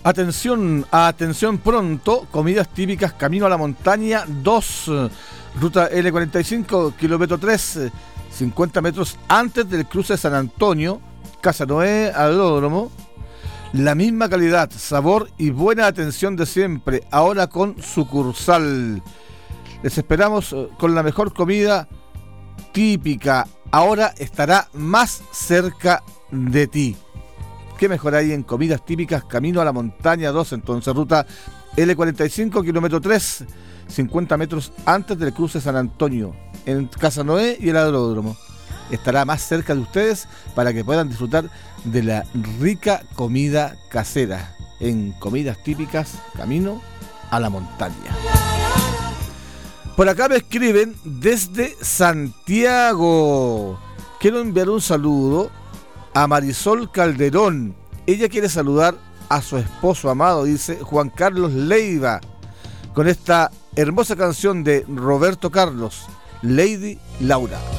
Atención, atención pronto, comidas típicas Camino a la Montaña 2, ruta L45, kilómetro 3, 50 metros antes del cruce de San Antonio, Casa Noé, Aeródromo. La misma calidad, sabor y buena atención de siempre, ahora con sucursal. Les esperamos con la mejor comida típica, ahora estará más cerca de ti. ¿Qué mejor hay en comidas típicas Camino a la Montaña 2? Entonces, ruta L45, kilómetro 3, 50 metros antes del cruce de San Antonio, en Casa Noé y el Aeródromo. Estará más cerca de ustedes para que puedan disfrutar de la rica comida casera en comidas típicas Camino a la Montaña. Por acá me escriben desde Santiago. Quiero enviar un saludo a Marisol Calderón. Ella quiere saludar a su esposo amado, dice Juan Carlos Leiva, con esta hermosa canción de Roberto Carlos, Lady Laura.